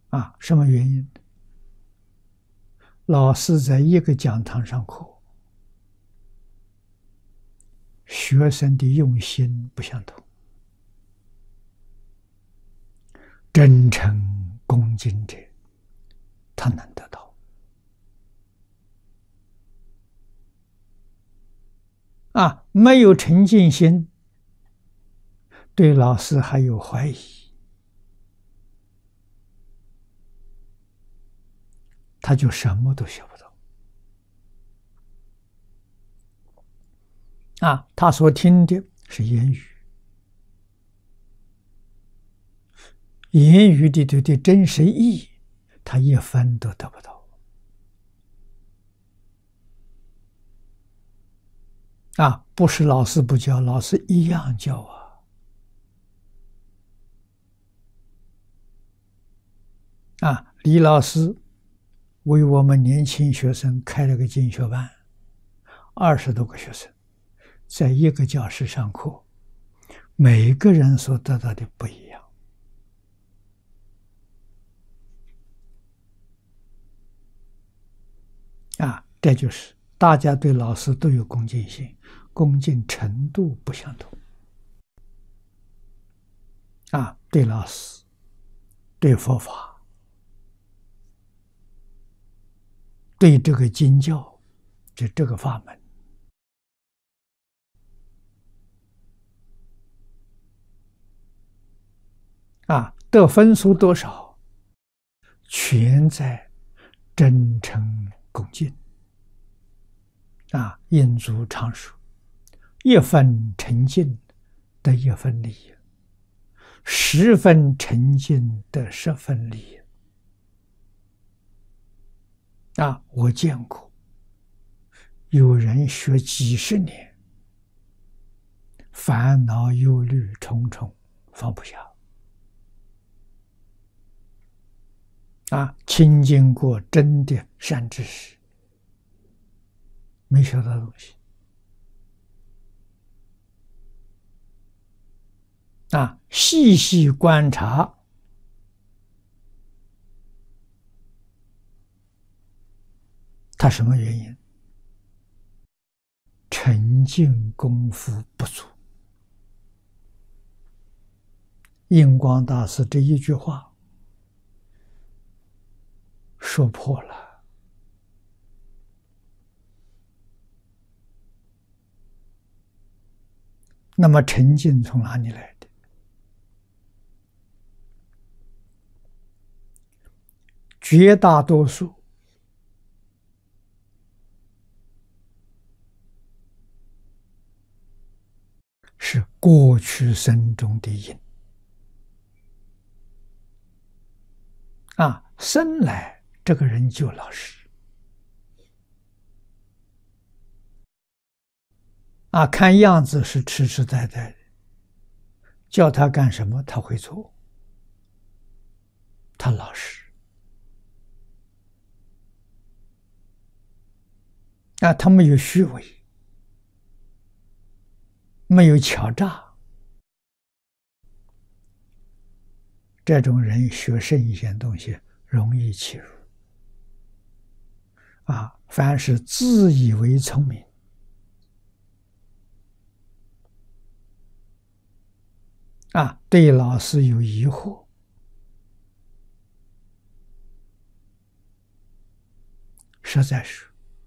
什么原因？老师在一个讲堂上课，学生的用心不相同，真诚恭敬者，他能得到。没有诚敬心，对老师还有怀疑，他就什么都学不到。他所听的是言语，言语里头的真实意义，他一分都得不到。不是老师不教，老师一样教李老师为我们年轻学生开了个进修班，20多个学生在一个教室上课，每个人所得到的不一样。这就是大家对老师都有恭敬心，恭敬程度不相同。对老师，对佛法，对这个经教，这个法门，得分数多少，全在真诚恭敬。印祖常说，一分诚敬得一分利益，10分诚敬得10分利益。我见过有人学几10年，烦恼忧虑重重，放不下。亲近过真的善知识，没学到东西。细细观察，他什么原因？沉静功夫不足。印光大师这一句话说破了。那么沉静从哪里来的？绝大多数是过去生中的因。生来这个人就老实。看样子是痴痴呆呆的，叫他干什么他会做，他老实。他没有虚伪，没有敲诈。这种人学圣贤东西容易欺入。凡是自以为聪明，对老师有疑惑，实在是，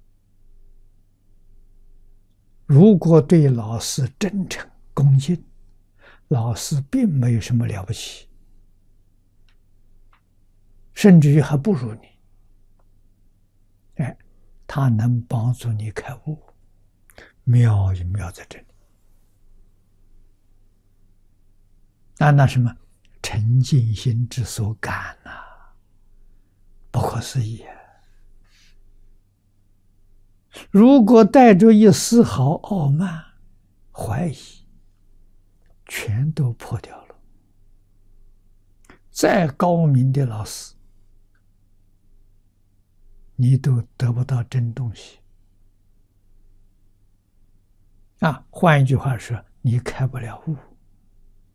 如果对老师真诚恭敬，老师并没有什么了不起，甚至于还不如你。他能帮助你开悟，妙就妙在这里。那什么沉静心之所感不可思议。如果带着一丝毫傲慢、怀疑，全都破掉了。再高明的老师，你都得不到真东西。换一句话说，你开不了悟。